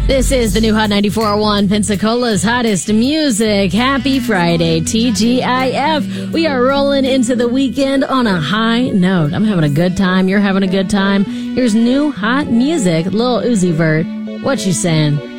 This is the new Hot 94.1, Pensacola's hottest music. Happy Friday, TGIF. We are rolling into the weekend on a high note. I'm having a good time. You're having a good time. Here's new hot music. Lil Uzi Vert. What you saying?